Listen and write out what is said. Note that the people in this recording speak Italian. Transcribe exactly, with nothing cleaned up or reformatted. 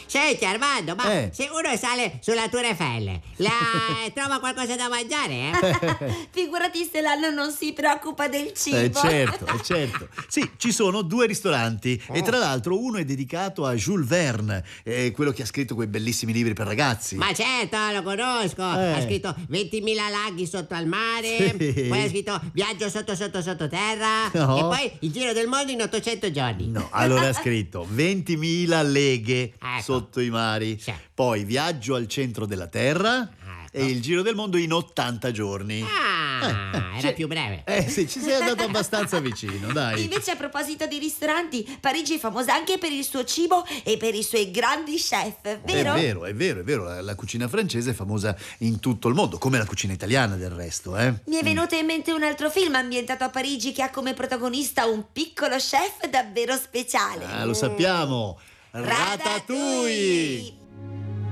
Senti Armando, ma Eh. se uno sale sulla Tour Eiffel, la... trova qualcosa da mangiare, eh? Figurati se l'anno non si preoccupa del cibo. Eh certo, eh certo. Sì, ci sono due ristoranti e tra l'altro uno è dedicato a Jules Verne, eh, quello che ha scritto quei bellissimi libri per ragazzi. Ma certo, lo conosco. Eh. Ha scritto ventimila laghi sotto al mare, Sì. poi ha scritto viaggio sotto sotto sottoterra No. e poi il giro del mondo in ottocento giorni. No, allora ha scritto ventimila leghe Ecco. sotto i mari, Sì. poi viaggio al centro della terra Ecco. e il giro del mondo in ottanta giorni. Ah, Eh, eh, era sì. più breve. Eh sì, ci sei andato abbastanza vicino, dai. Invece a proposito di ristoranti, Parigi è famosa anche per il suo cibo e per i suoi grandi chef, vero? È vero, è vero, è vero, la, la cucina francese è famosa in tutto il mondo, come la cucina italiana del resto, eh. Mi è venuto in mente un altro film ambientato a Parigi che ha come protagonista un piccolo chef davvero speciale. Ah, lo sappiamo. Ratatouille!